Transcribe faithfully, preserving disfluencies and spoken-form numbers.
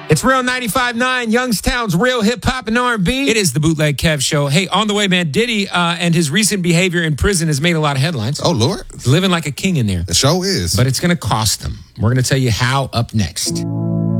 It's Real ninety-five point nine, Youngstown's real hip-hop and R and B. It is the Bootleg Kev Show. Hey, on the way, man, Diddy uh, and his recent behavior in prison has made a lot of headlines. Oh, Lord. Living like a king in there. The show is. But it's going to cost him. We're going to tell you how up next.